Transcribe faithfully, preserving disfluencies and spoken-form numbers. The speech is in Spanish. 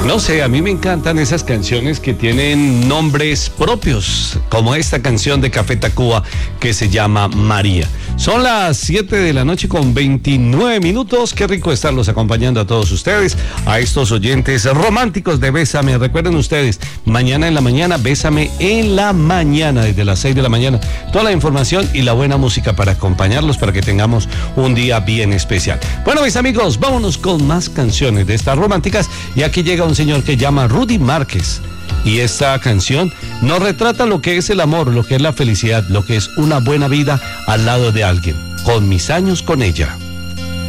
No sé, a mí me encantan esas canciones que tienen nombres propios, como esta canción de Café Tacuba que se llama María. Son las siete de la noche con veintinueve minutos. Qué rico estarlos acompañando a todos ustedes, a estos oyentes románticos de Bésame. Recuerden ustedes, mañana en la mañana, Bésame en la mañana, desde las seis de la mañana. Toda la información y la buena música para acompañarlos, para que tengamos un día bien especial. Bueno, mis amigos, vámonos con más canciones de estas románticas. Y aquí llega un señor que llama Rudy Márquez. Y esta canción nos retrata lo que es el amor, lo que es la felicidad, lo que es una buena vida al lado de alguien. Con mis años con ella.